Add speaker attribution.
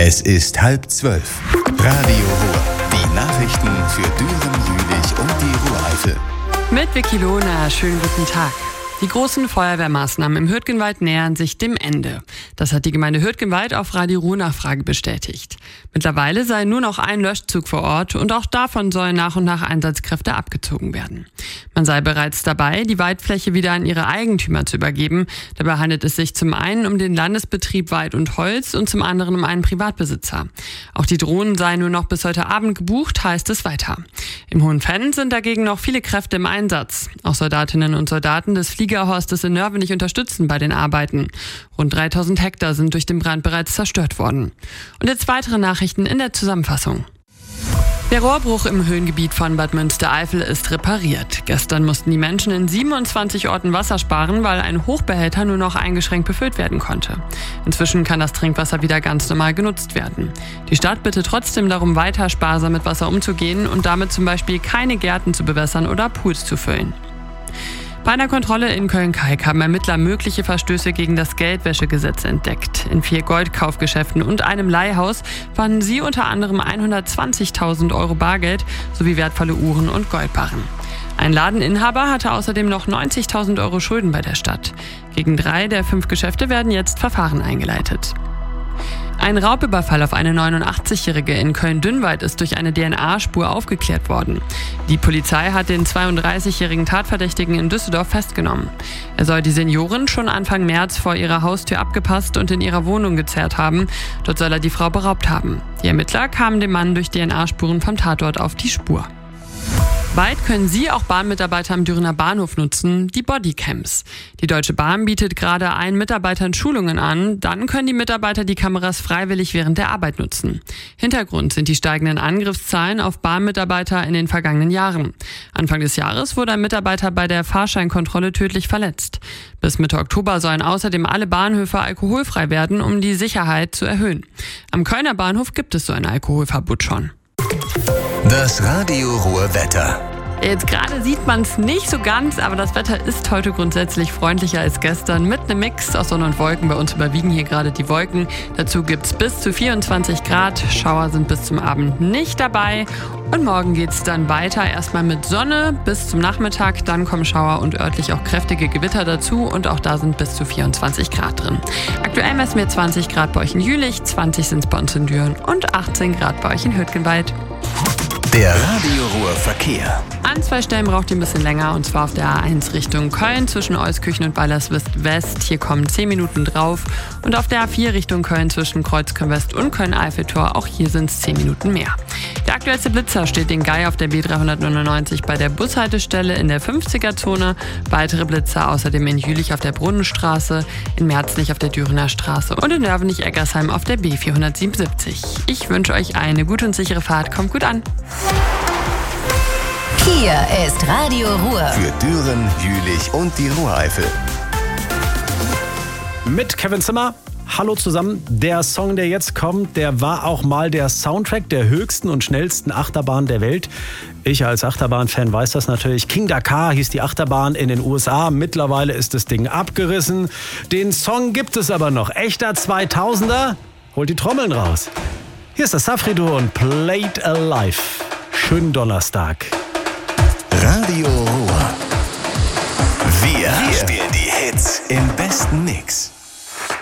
Speaker 1: Es ist 11:30. Radio Ruhr. Die Nachrichten für Düren, Jülich und die Ruhr-Eifel.
Speaker 2: Mit Vicky Lohner, schönen guten Tag. Die großen Feuerwehrmaßnahmen im Hürtgenwald nähern sich dem Ende. Das hat die Gemeinde Hürtgenwald auf Radio Ruhr Nachfrage bestätigt. Mittlerweile sei nur noch ein Löschzug vor Ort und auch davon sollen nach und nach Einsatzkräfte abgezogen werden. Man sei bereits dabei, die Waldfläche wieder an ihre Eigentümer zu übergeben. Dabei handelt es sich zum einen um den Landesbetrieb Wald und Holz und zum anderen um einen Privatbesitzer. Auch die Drohnen seien nur noch bis heute Abend gebucht, heißt es weiter. Im Hohenfenn sind dagegen noch viele Kräfte im Einsatz. Auch Soldatinnen und Soldaten des Fliegerhorstes in Nörvenich unterstützen bei den Arbeiten. Rund 3000 Hektar sind durch den Brand bereits zerstört worden. Und jetzt weitere Nachrichten in der Zusammenfassung. Der Rohrbruch im Höhengebiet von Bad Münstereifel ist repariert. Gestern mussten die Menschen in 27 Orten Wasser sparen, weil ein Hochbehälter nur noch eingeschränkt befüllt werden konnte. Inzwischen kann das Trinkwasser wieder ganz normal genutzt werden. Die Stadt bittet trotzdem darum, weiter sparsam mit Wasser umzugehen und damit zum Beispiel keine Gärten zu bewässern oder Pools zu füllen. Bei einer Kontrolle in Köln-Kalk haben Ermittler mögliche Verstöße gegen das Geldwäschegesetz entdeckt. In 4 Goldkaufgeschäften und einem Leihhaus fanden sie unter anderem 120.000 Euro Bargeld sowie wertvolle Uhren und Goldbarren. Ein Ladeninhaber hatte außerdem noch 90.000 Euro Schulden bei der Stadt. Gegen 3 der 5 Geschäfte werden jetzt Verfahren eingeleitet. Ein Raubüberfall auf eine 89-Jährige in Köln-Dünnwald ist durch eine DNA-Spur aufgeklärt worden. Die Polizei hat den 32-jährigen Tatverdächtigen in Düsseldorf festgenommen. Er soll die Seniorin schon Anfang März vor ihrer Haustür abgepasst und in ihrer Wohnung gezerrt haben. Dort soll er die Frau beraubt haben. Die Ermittler kamen dem Mann durch DNA-Spuren vom Tatort auf die Spur. Bald können Sie auch Bahnmitarbeiter am Dürener Bahnhof nutzen, die Bodycams. Die Deutsche Bahn bietet gerade allen Mitarbeitern Schulungen an. Dann können die Mitarbeiter die Kameras freiwillig während der Arbeit nutzen. Hintergrund sind die steigenden Angriffszahlen auf Bahnmitarbeiter in den vergangenen Jahren. Anfang des Jahres wurde ein Mitarbeiter bei der Fahrscheinkontrolle tödlich verletzt. Bis Mitte Oktober sollen außerdem alle Bahnhöfe alkoholfrei werden, um die Sicherheit zu erhöhen. Am Kölner Bahnhof gibt es so ein Alkoholverbot schon.
Speaker 1: Das Radio Ruhr Wetter.
Speaker 2: Jetzt gerade sieht man es nicht so ganz, aber das Wetter ist heute grundsätzlich freundlicher als gestern. Mit einem Mix aus Sonne und Wolken. Bei uns überwiegen hier gerade die Wolken. Dazu gibt es bis zu 24 Grad. Schauer sind bis zum Abend nicht dabei. Und morgen geht es dann weiter. Erstmal mit Sonne bis zum Nachmittag. Dann kommen Schauer und örtlich auch kräftige Gewitter dazu. Und auch da sind bis zu 24 Grad drin. Aktuell messen wir 20 Grad bei euch in Jülich, 20 sind es bei uns in Düren und 18 Grad bei euch in Hürtgenwald.
Speaker 1: Der Radio Ruhr Verkehr.
Speaker 2: An 2 Stellen braucht ihr ein bisschen länger, und zwar auf der A1 Richtung Köln zwischen Euskirchen und Weilerswist West. Hier kommen 10 Minuten drauf. Und auf der A4 Richtung Köln zwischen Kreuzköln West und Köln-Eiffeltor. Auch hier sind es 10 Minuten mehr. Der aktuellste Blitzer steht in Gei auf der B399 bei der Bushaltestelle in der 50er-Zone. Weitere Blitzer außerdem in Jülich auf der Brunnenstraße, in Merzlich auf der Dürener Straße und in Nörvenich-Eggersheim auf der B477. Ich wünsche euch eine gute und sichere Fahrt. Kommt gut an.
Speaker 3: Hier ist Radio Ruhr.
Speaker 1: Für Düren, Jülich und die Ruhr-Eifel.
Speaker 4: Mit Kevin Zimmer. Hallo zusammen. Der Song, der jetzt kommt, der war auch mal der Soundtrack der höchsten und schnellsten Achterbahn der Welt. Ich als Achterbahn-Fan weiß das natürlich. King Dakar hieß die Achterbahn in den USA. Mittlerweile ist das Ding abgerissen. Den Song gibt es aber noch. Echter 2000er. Holt die Trommeln raus. Hier ist das Safri-Duo und Played Alive. Schönen Donnerstag.
Speaker 1: Radio Ruhr. Wir spielen die Hits im besten Mix.